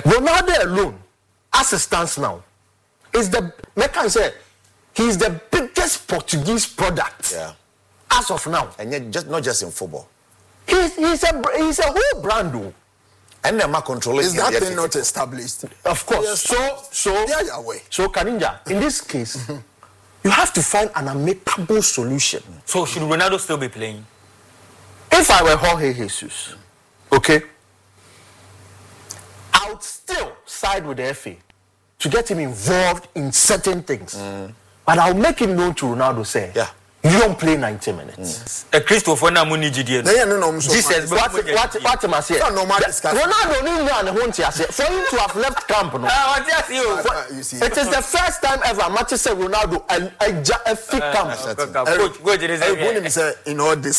Ronaldo alone, as it stands now, is the he's the biggest Portuguese product. Yeah. As of now, and yet not just in football. He's a whole brand though. And they're controlling. Is that thing not established? Of course. Yes. So Kaninja, in this case, you have to find an amicable solution. So should Ronaldo still be playing? If I were Jorge Jesus, okay, I would still side with the FA to get him involved in certain things. But I'll make him known to Ronaldo, say, you don't play 90 minutes. Christopher Namuni GDN. Jesus, what am I saying? Ronaldo didn't for him to have left camp. It is the first time ever Matthew said Ronaldo a fit camp. In all this,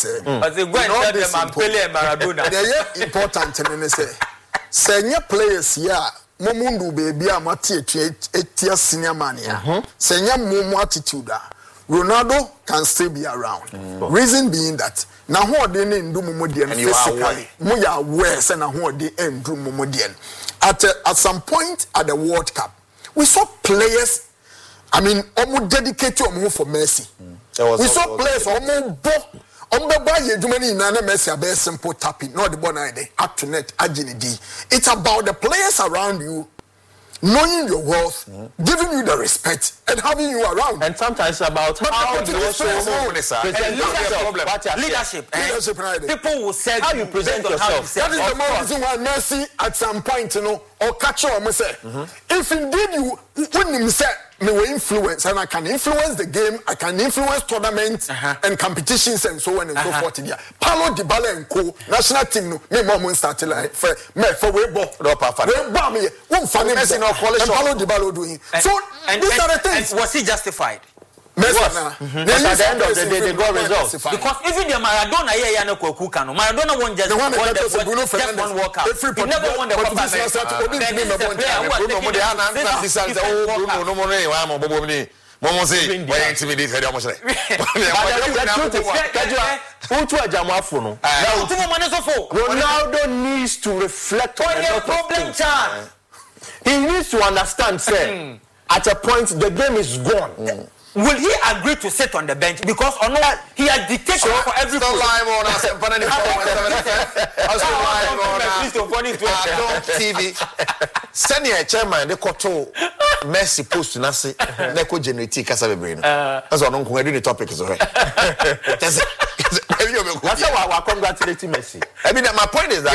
important senior players here. Momundu baby amati etia senior man here. Senior momo attitude. Ronaldo can still be around. Reason being that now who they ndu momodian physically. Mo ya aware say na who they ndu momodian. At some point at the World Cup, we saw players. I mean, almost dedicated for Messi. We saw players almost Messi simple tapping, not the one idea. Up to net, it's about the players around you, knowing your worth, giving you the respect, and having you around. And sometimes about how you also leadership. People will say how you present yourself. That is the more reason why Messi at some point, or catch on say, if indeed you wouldn't say me influence and I can influence the game, I can influence tournaments and competitions and so on and so forth. Paulo Dybala and co national team no me mom start like for we ball me won't funny Messi no polish and Paulo Dybala doing. So these are the things. Was he justified? But at the end of the day, they got results. Because even the Maradona here, Maradona won just one World Cup. He never won the Copa Ronaldo needs to reflect on the problem. He needs to understand, sir, at a point the game is gone. Will he agree to sit on the bench? Because he has dictated for every TV. Send your chairman, the Koto Messi post to Nasi, Neko generate Casabrino. That's what I'm going to do the topic. That's why I congratulate Messi. I mean, my point is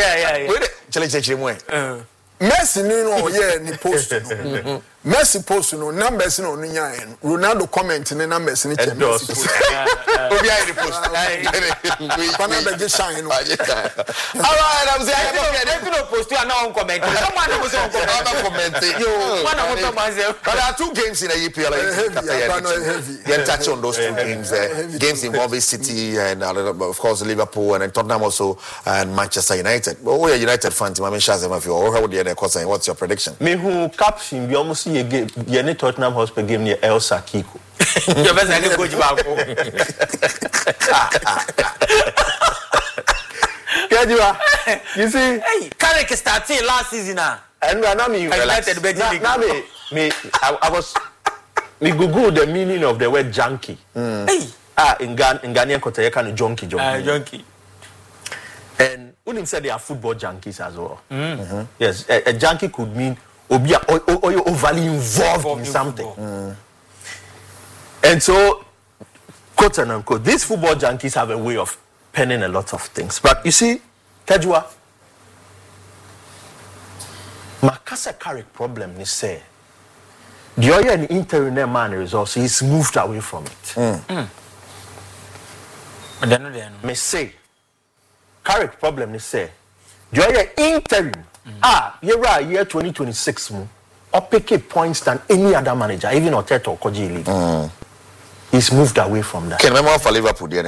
that Messi ni post no. Messi post no numbers no nyan. Ronaldo comment ni numbers ni Messi post. Obi ayi the post. Pana be shine no. All right, I'm saying I don't post you now on comment. Someone was on comment. Yo, but there are two games in the EPL. Heavy. Touch on those two games. Games involving City and of course Liverpool and Tottenham also and Manchester United. But we are United fans. I mean, Shazam, if you're what's your prediction? Me who caption we almost see a game. The Tottenham Hotspur game near El Sakiko. Your best idea coach Bako. You see, hey, Carrick started last season now. And now me I was me Google the meaning of the word junkie. Hey, in Ghanaian kote kind of junkie. Junkie. And Unim said they are football junkies as well. Yes, a junkie could mean or overly involved in something. And so, quote and unquote, these football junkies have a way of penning a lot of things. But you see, Kajua, Makasa Carrick problem is say, the other an interim man results, he's moved away from it. Me say, Carrick problem is say, the other interim, year 2026, or pick points than any other manager, even Oteta or Koji League. He's moved away from that. Can remember for Liverpool, Good.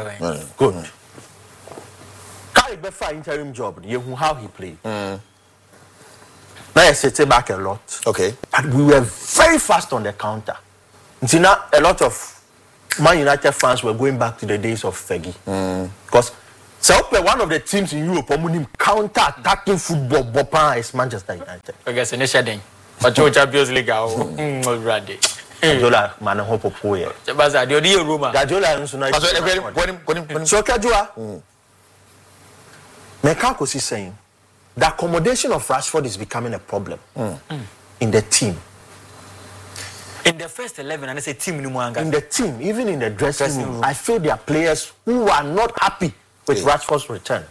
Carrick before interim job, you know how he played. Now I set back a lot. Okay. But we were very fast on the counter. Until now, a lot of Man United fans were going back to the days of Fergie. Because So one of the teams in Europe counter-attacking football Bopa is Manchester United. I guess in the shedding. But your Champions League already. Jola man hope po ye. Baza the odi Roma. Jola nso na. So Kajua. Mekako is saying the accommodation of Rashford is becoming a problem in the team. In the first 11, and I say team in the team, even in the dressing room, I feel there are players who are not happy with Rashford's return.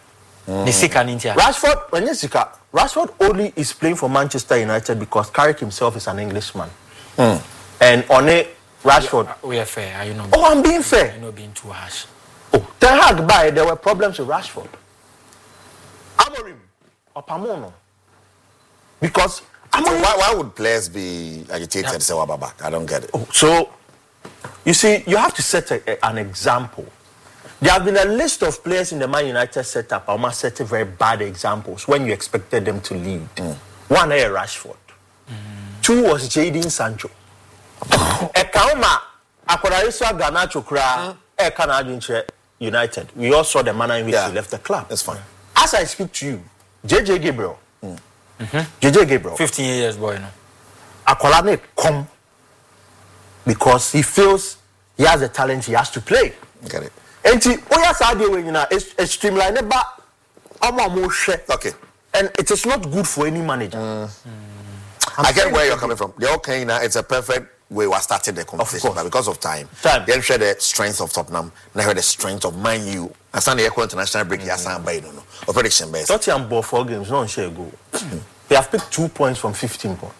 Rashford only is playing for Manchester United because Carrick himself is an Englishman. And on it, Rashford. We are fair, are you know? Oh, I'm being fair. You're not being too harsh. Oh, Ten Hag by there were problems with Rashford. Amorim or Pamono. Because why would players be agitated and say Wababa? I don't get it. Oh, so you see, you have to set an example. There have been a list of players in the Man United setup. I must set very bad examples when you expected them to lead. One, Rashford. Two was Jadon Sancho. Ekauma Akwariso Garnacho Kra Ekanadinche United. We all saw the manner in which he left the club. That's fine. As I speak to you, JJ Gabriel. JJ Gabriel. 15 years boy no. Akwalane come because he feels he has the talent, he has to play. Get it. And Oya Sadio when you know a streamline okay. And it is not good for any manager. I get where you're coming from. The okay now it's a perfect way we started the conversation, but because of time. Then share the strength of Tottenham, now the strength of Man U. I stand the international break. Yes, I'm by no operation base. Tottenham bought 4 games, no share go. They have picked 2 points from 15 points.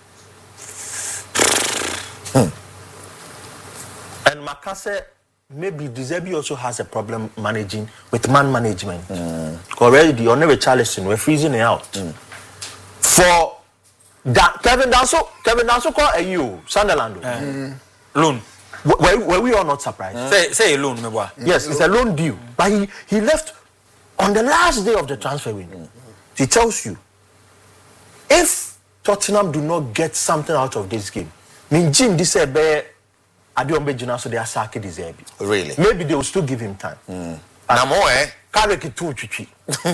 And Makase, maybe Deserbi also has a problem managing with man management. Already, you're never challenging. We're freezing it out. For Kevin Danso called you Sunderland loan. Were we all not surprised? Say a loan, me boy. Yes, it's a loan deal. But he left on the last day of the transfer window. He tells you, if Tottenham do not get something out of this game, Minjin Disebe Adiombe Juna so they are Saki Deserbi. Really? Maybe they will still give him time. Namo Kareki tu chichi.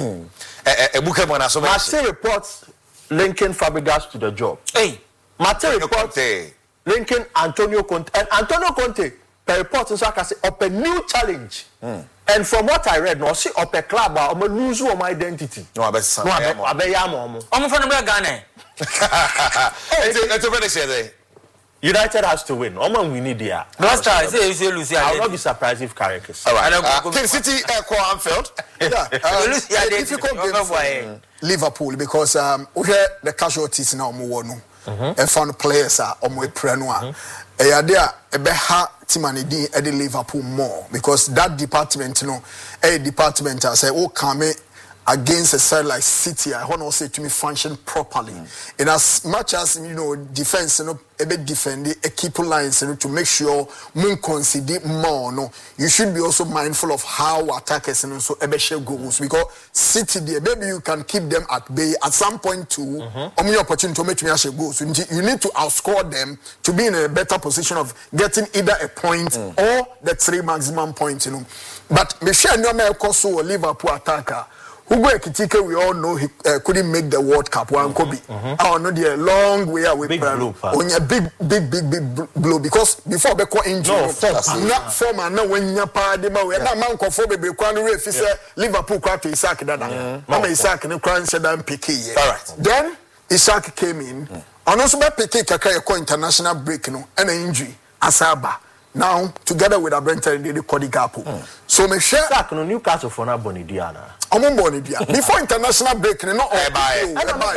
Mate Marseille reports linking Fabregas to the job. Hey, Marseille reports linking Antonio Conte. And Antonio Conte, per report, so I can say, up a new challenge. And from what I read, no, see, up a club, I'm going to lose my identity. No, I bet some. I'm from Ghana. It's a very sad. United has to win. We need the last time, I will not be surprised if Carrick is. All right. City Anfield. Yeah, difficult game for Liverpool because we hear the casualties now more no. And found players are on my prenua. There a beha team and the Liverpool more because that department, you know, a department I say, oh, come against a side like City, I want to say to me function properly. And as much as you know, defense, you know, a bit defend a keep lines, you know, to make sure Moon concede more. No, you should be also mindful of how attackers and so a bit share goals because City, there, maybe you can keep them at bay at some point too. Only opportunity to make me share goals. You need to outscore them to be in a better position of getting either a point or the 3 maximum points. You know, but Michel Nome Koso, Liverpool attacker. Hugo Ekitike, we all know he couldn't make the World Cup. One Kobe. I know the long way away. Big blow. On a big blow because before the injury, not former. No, when you party, we are not man conform. We can't refuse Liverpool crowd to Isaac. Mama Isaac and the crown said I'm picky. All right. Then Isaac came in. And also by picky, Kakayako international break, no, and an injury. Asaba. Now, together with Abrenta, they call the gap. So, me share. Newcastle for now, Bonidiana. I'm on Bonidia. Before international break, no, I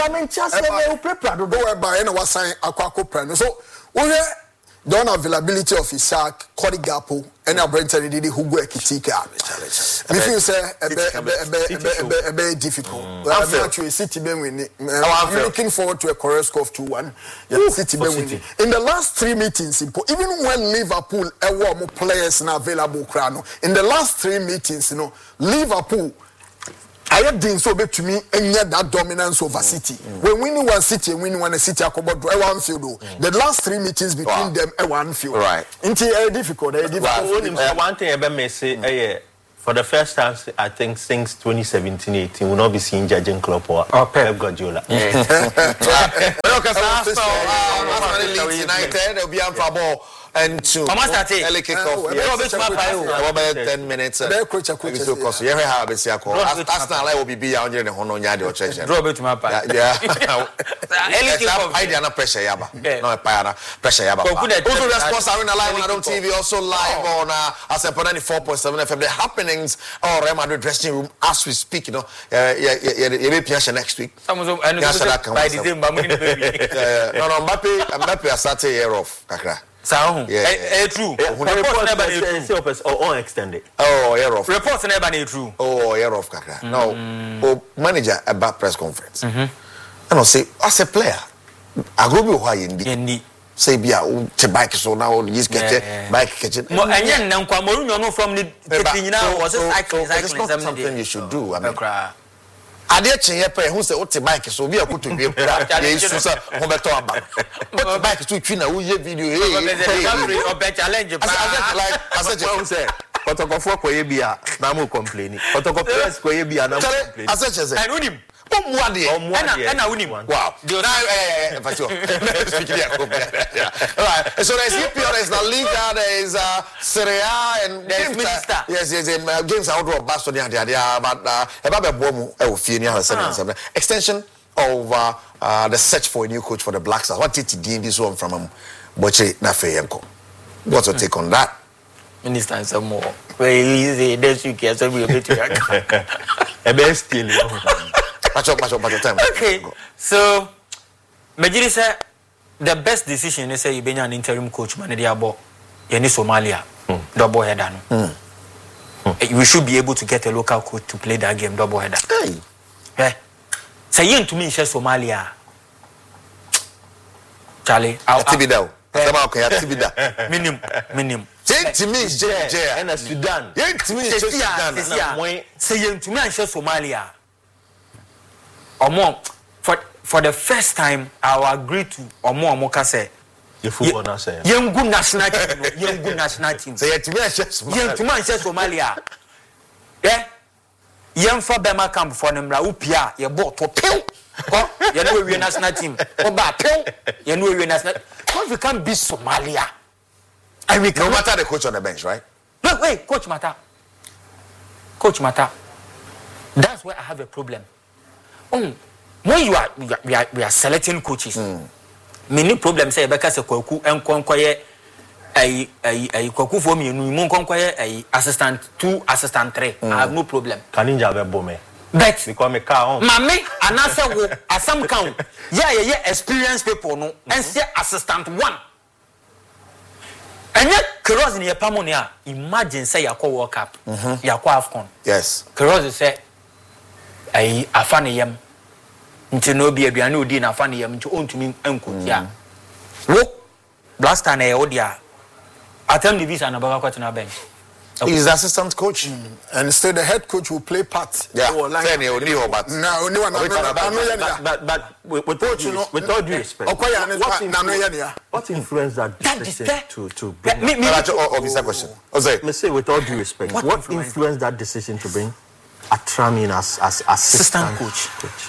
sign Aquaco Prano. So, we don't availability of Isaac, Cody Gapo, and Abrenta did Hugo Ekitika. If you say a very difficult, I'm actually City been winning. I'm looking forward to a correct score of 2-1. City been winning. In the last 3 meetings, even when Liverpool were more players now available, in the last 3 meetings, you know, Liverpool. I have been so big to me and yet that dominance over City. When winning one City and winning one City, I come out one field. The last 3 meetings between them, one field. Right. It's difficult. One thing I may say, For the first time, I think since 2017-18, we'll not be seeing Jurgen Klopp or Pep Guardiola. United, they'll be on for ball. And two early kickoff. 10 minutes. Arsenal will be on the Hononia or Church. Draw to my part. Yeah. Idea pressure yaba. No pressure yaba. Also response are in live on TV, also live on as a 94.7 FM. The happenings or Real Madrid dressing room as we speak, you know. Yeah, next week. By December. No, Mbappe has started a year off. So, true. Reports never true. Or extended. Oh, year off. Reports never true. Oh, year off, Kakra. No, manager about press conference. And I say, as a player, I go be why indeed. Say, be a bike so now he's getting bike catching. And then, no from the was it's not something you should do. I mean, Adia Chepe, who said, "What's a bike?" So we are going to be a bike to China. We have video. Challenge. I said, Photographer Koyebia, Namu complaining. Photographer Koyebia, Namu complaining. I said, I know him. Wow. So there's EPL, there's La Liga, there's Serie A, and there's Minister. Yes, games are outdoor Boston, but extension of the search for a new coach for the Black Stars. What did he gain this one from Boche Nafeyenko? What's your take on that? Minister and some more. Very easy. This week, yes, we'll be to a best still. Match up time. Okay, so Majiri said the best decision is say you be an interim coach manager about in Somalia, double header. We should be able to get a local coach to play that game double header. Yeah. Say you to me in Somalia, Charlie. Tibida. Minimum. Say to me, Jay, and Sudan. Yeah, to me, Sudan. Say you to me in Somalia. Omo for the first time I will agree to Omo say the football now say young national team say to me Somalia yeah young for Bema camp for them la upia ye ball to pew you know we national team oba pew you know we national because we can't beat Somalia and we can no matter the coach on the bench, right? No, wait, coach matter that's where I have a problem. When we are selecting coaches, many problems say because a Kwaku and Konkoye a Kwaku for me, no Konkoye a assistant 2, assistant 3. I have no problem. Kaninja Bome. But become a car. Mammy, and answer at some count. Yeah, experienced people no and say assistant 1. And yet, Keros in your Pamonia, imagine say your World Cup, your AFCON. Yes. Keros say I afane yam nti no bia aduane odi na afane yam nti ontumi enko ya wo blaster na e odia atem the visa na baba kwatena bench. He's the assistant coach and still the head coach will play part. Yeah, but with all due respect, what influence that decision to bring? Question. Let's say with all due respect, what influenced that decision to bring Atramin as assistant coach?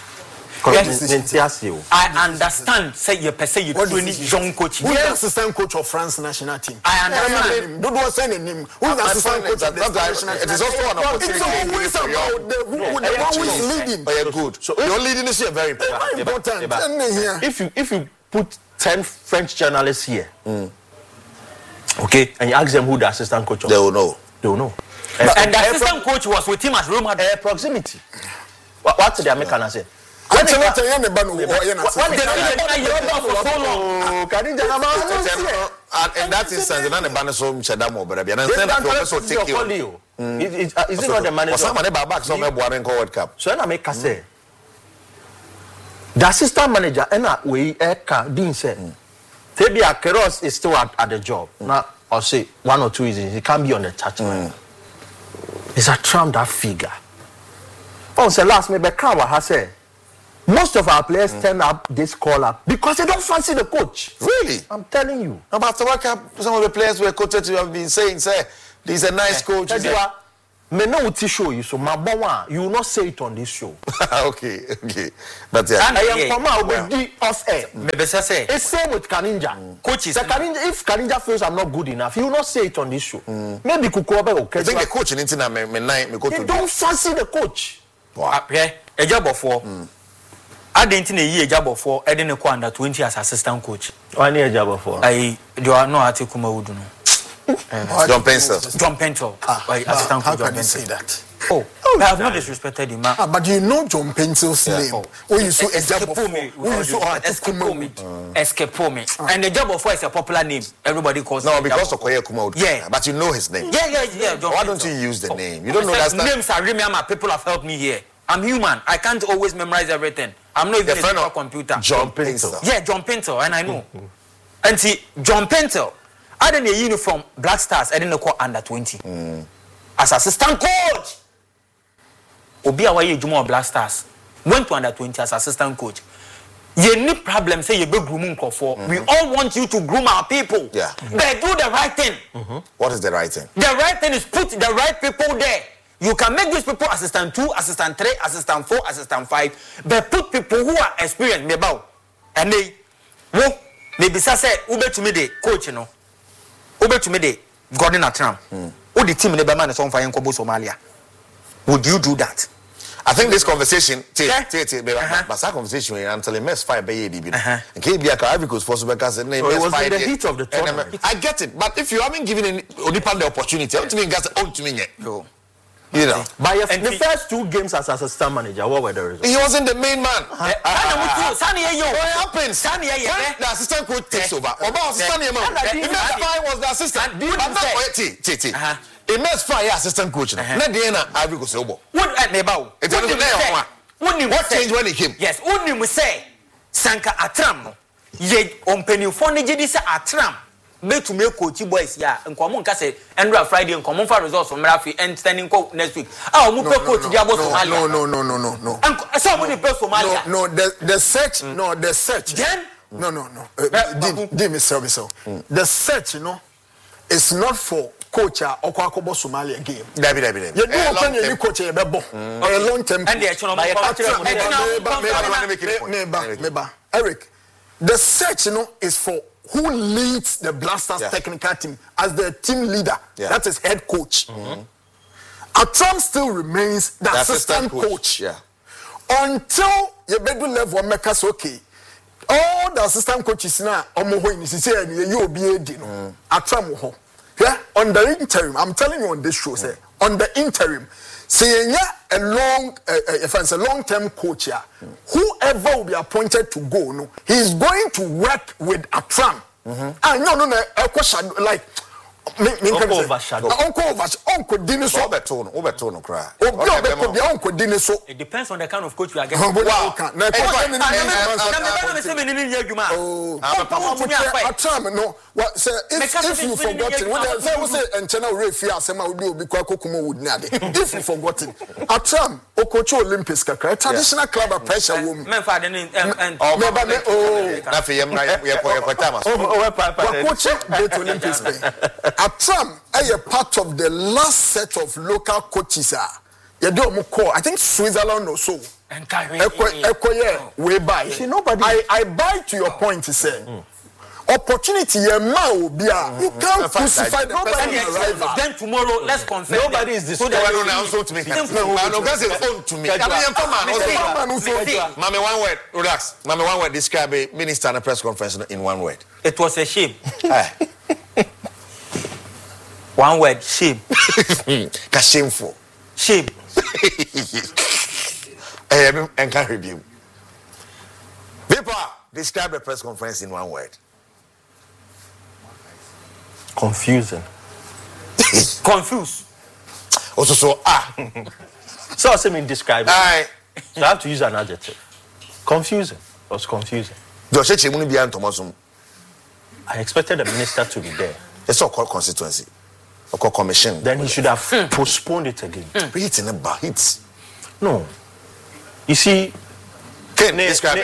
Yes. I understand. Say you per se you young coach. Who is assistant coach of France national team? I understand. Don't was saying him. Who is assistant coach of the national team? It is also an opportunity. It's always about the one who is leading. Oh, yeah, good. So your leading is very important. If you put 10 French journalists here, okay, and you ask them who the assistant coach was, they will know. And the assistant coach was with him at Roma. Proximity. What did the American say? And that instance, the banner so much Adamo, but and then also take you. Is it not the manager? Somebody back some World Cup. So I make say the assistant manager and we didn't say Tebia Keros is still at the job. Now I'll say 1 or 2 reasons he can't be on the touchline. It's a trump that figure. Oh, so last maybe Kawa has said most of our players turn up this call up because they don't fancy the coach. Really? I'm telling you. About the World Cup, some of the players were coached to have been saying, say, he's a nice coach. me no uti show you so mabawa you will not say it on this show. Okay. But I am from out off air. Maybe say it's same with Kaninja. Coaches. If Kaninja feels I'm not good enough, he will not say it on this show. Maybe Kukuobe okay. I think the coach in Intina me go to. Don't fancy the coach. Wow. Yeah, a job of 4. I didn't a job of 4. I didn't go under 20 as assistant coach. I need a job of 4. I do not know how to come out. John Pencil. Assistant how coach. can you say that? Oh, I have not disrespected him. But you know John Pencil's name. Oh, you saw a job of 4. Escape me. And the job of 4 is a popular name. Everybody calls no, because of Koye Kumau. Yeah. But you know his name. Yeah. Why don't you use the name? You don't know that names I remember. People have helped me here. I'm human. I can't always memorize everything. I'm not even a computer. John Pencil. Yeah, John Pencil, and I know. And see, John Pencil, I didn't a uniform Black Stars. I didn't call under 20 as assistant coach. Obi awaye Juma Black Stars went to under 20 as assistant coach. You need problem say you be grooming for. We all want you to groom our people. Yeah. But do the right thing. What is the right thing? The right thing is put the right people there. You can make these people assistant 2, assistant 3, assistant 4, assistant 5, but put people who are experienced. And they, maybe say, Ube to me the coach, you know. Ube to me the Gordon Atram. Who the team in the Baman is on fire in Kobo Somalia. Would you do that? I think this conversation, but that conversation, until it mess fire by ADB. And KBA, Ivory Coast, for Subaka, and it was in the heat of the tournament. I get it, but if you haven't given any the opportunity, I don't guys own to me yet. You know, by the first 2 games as assistant manager, what were the results? He wasn't the main man. What happens? When the assistant coach takes over, was the assistant. But it makes fire assistant coach. Not the end of Ivory Coast. What changed when he came? Yes, only we say Sanka Atram. Ye on penny for Nijidisa Atram. Made to make coach boys, yeah, and come on, Cassette, and Friday and come on for results from Rafi and standing coach next week. Oh, coach Diabo Somalia. No. Somebody pay Somalia. No, the search, the search. Then? No. Dim is service. The search, is not for coach or Kwakobo Somalia game. David. You don't want any coach a long term. And the Eric, the search, is for who leads the Blasters technical team as the team leader. That is head coach. Atram still remains the assistant coach. Yeah. Until you better level make us okay. All the assistant coaches now, you be Atram. Yeah, on the interim, I'm telling you on this show, say on the interim, say a long-term coach here, whoever will be appointed to go, no, he's going to work with Atram. Like Uncle overshadow. Uncle Dinosaur. It depends on the kind of coach you are getting. If you forgotten, if you forgotten, Atram, Okocho Olympics, traditional club of pressure woman. Olympics. Atram is a part of the last set of local coaches. I think Switzerland or so. Way by. See, nobody. I buy to your point to say. Opportunity, you can't crucify the person. Then tomorrow, let's confess. Nobody is destroying. Mami, one word, relax. Mami, one word, describe a minister and a press conference in one word. It was a shame. One word, shame. Shameful. Shame. And can review. People, describe a press conference in one word. Confusing. Confused. Also, So I say me describe it. So I have to use an adjective. Confusing. It was confusing. I expected the minister to be there. It's not called constituency. Or called commission. Then he should have postponed it again. It's in a hit. No. You see, describe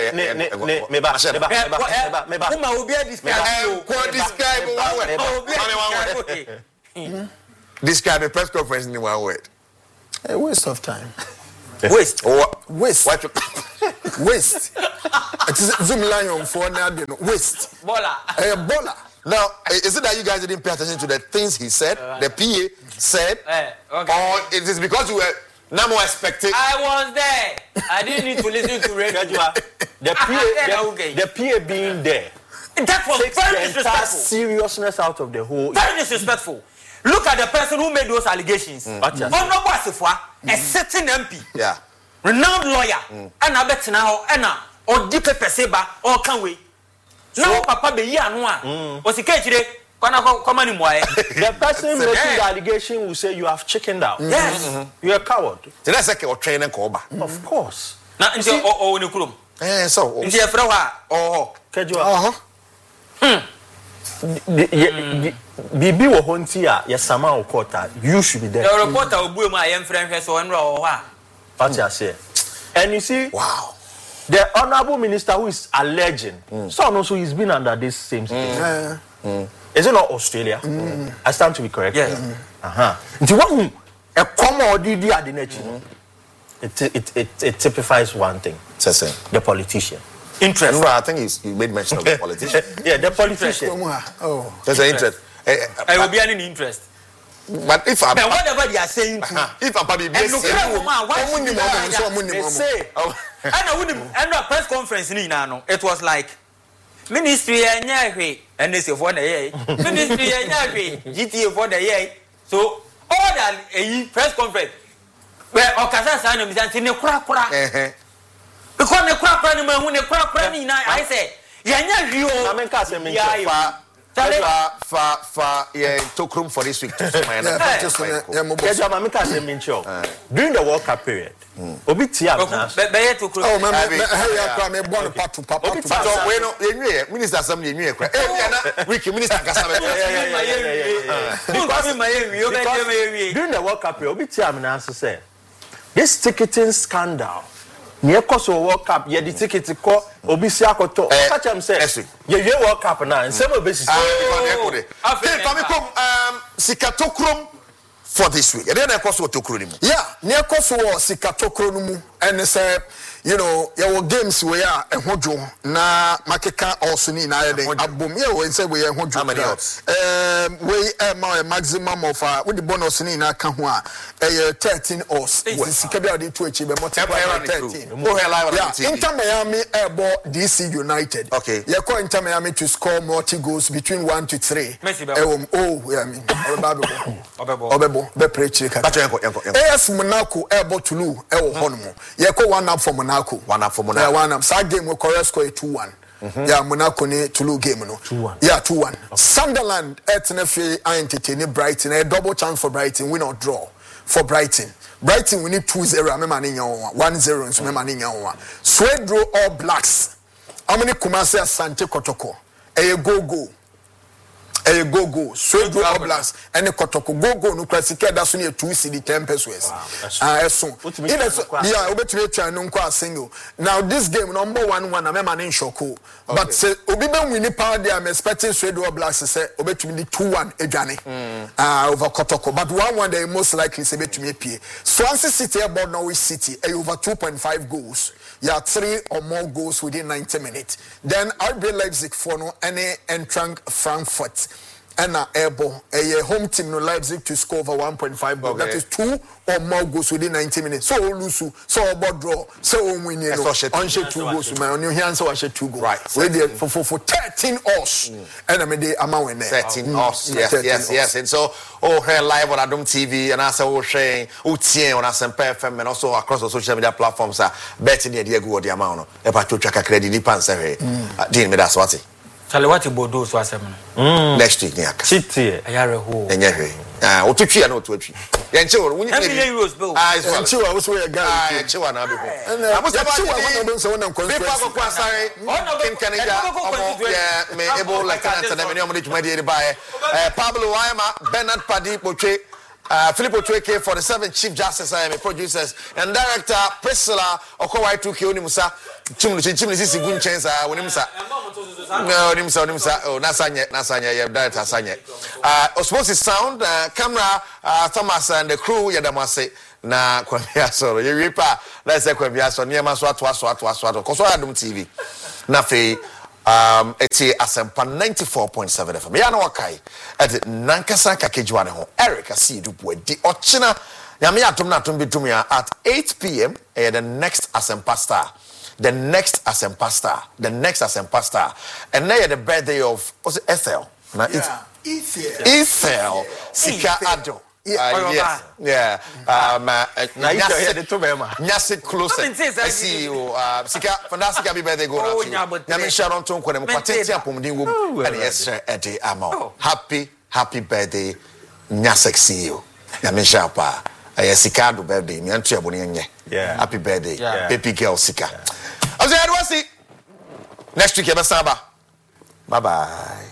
a press conference in one word. A waste of time. Waste. Waste. Waste. It is Zoom lion for now. Waste. Bola. A baller. Now, is it that you guys didn't pay attention to the things he said, the PA said, okay. or it is because you were no more expecting? I was there. I didn't need to listen to radio. The PA being there. That was Takes very the entire disrespectful. seriousness out of the whole. Very disrespectful. Look at the person who made those allegations. Honorable Asifwa, a sitting MP, Yeah. renowned lawyer, and I bet now, or deep peseba, or can we? Now, Papa be yanwa. Was the case today? The person making the allegation will say you have chickened out. Yes. You're a coward. So that's like a train and call back. Of course. Now, into oh, Nukurum. So, Into a flower. Oh, Kejua. Bibi wo honti a yesama okota. You should be there. the reporter will be my young friend, so and what you say. And you see, wow. The honorable minister who is alleging, so also he's been under this same scheme. Is it not Australia? I stand to be correct. Yes. The one a common DD at the nature. It typifies one thing. The politician. Interest. No, I think you made mention of the politician. Yeah, the politician. Oh, There's an interest. I will be any interest. But if I'm, But whatever they are saying, if I'm probably and look at woman, why should They say, and a press conference ni nano. It was like ministry and they say for the year. Ministry GTA for the year. So all that a press conference where Okasa sign of the kura because the kura ni when the kura ni I say yanya rio. I mean, Tokrum for this week. During the World Cup period, Obi Tiam. oh, Minister Assembly, Minister During the World Cup period, Obi Tiam answer said, this ticketing scandal. Near Koso World Cup, yeah, the ticket to call Obisia Koto. Catch him say, yeah, World Cup now, and several bases. Sikatokrum for this week. And then I cross what Tokrum. yeah, near Koso Sikatokronumu, and say, you know, your games we are a hojo na makeka also ni na yede abom ye we say we are hojo. How many odds? We a maximum of with the bonus ni na ka ho a 13 odds. Sika bia dey to achi be multiply by 13. Yeah, Inter Miami ebo DC United. Okay. You call Inter Miami to score multi goals between 1 to 3. Oh, yeah, I mean. Obebo be preach ka. AS Monaco ebo Toulouse ewo hono. You call 1-0 for Monaco. 1-0 for Monaco. Yeah, 1-0. So game we correct score 2-1. Yeah, Monaco ni Toulouse game no. 2-1. Yeah, 2-1. Okay. Sunderland etnefe entertain Brighton. A double chance for Brighton, win or draw for Brighton. Brighton we need 2-0. I'm manning 1-0 so manning 1. Swedro All Blacks. How many Kumasi Asante Kotoko? A go. Swedro All Blacks and the Kotoko go no classic that's only 2 CD 10 pesos. So yeah, we single. Now this game number 1 I'm manning Shoko. But say obi ben win power there I'm expecting Swedro All Blacks say obetumi 2-1 Ejane over Kotoko. But 1-1 they most likely say betumi pie. Swansea City about Norwich City over 2.5 goals. Yeah, 3 or more goals within 90 minutes. Then RB Leipzig for no any Eintracht Frankfurt. And able a home team no Leipzig to score over 1.5 goals. That is 2 or more goals within 90 minutes. So lose, so about draw, so win you know. On 2 goals, man. On your hands, so I 2 goals. Right. We did for 13 odds. And I mean the amount in there. 13 odds. Yes. And so here live on Adom TV and also sharing on Asempa FM and also across the social media platforms are betting the idea go the amount. Epa to track a credit depends here. Deal me that's what it. Salawati Bodo so asem no. Next week niaka. City. Ayare ho. Enye hwe. Otutwi ya no otutwi. Yenche wo wuni. €1 bill. Yenche wo wo so ya guy. Yenche wa na be ho. Abusa ba ni don so wonam conference. People go kwasare. Kin Canada. Yeah, me able lieutenant na me no mo de twuma de ba Pablo Waima, Bernard Padi Poche, Philip Otweke for the 7 Chief Justice producers and director Priscilla Okowai 2K Onimusa chimni sisi gunchensa Onimusa no Onimusa oh nasanya yeah director sanya osmosis sound camera Thomas and the crew yadamase na kwamia soro ye wipa let's say kwamia so niema so ato koso adom TV na fe it's Asempa 94.7 FM ya na wakai at nankasa kakejwane ho Eric Asidu di ochina nyame atom na atom bitum ya at 8 p.m. The next Asempa Star and now the birthday of was it Ethel na Ethel Sika Ado. Yes. Yeah. Now you hear the two men. Nyase close. I see you. Sika fantastic happy birthday go now. Nyame Sharon ton ko dem kwatete apomden wo and yes ede amo. Happy birthday Nyase see you. Nyame Shapa. Sika do birthday. Me antu abone nye. Happy birthday. Baby girl Sika. I was see next week, Bye bye.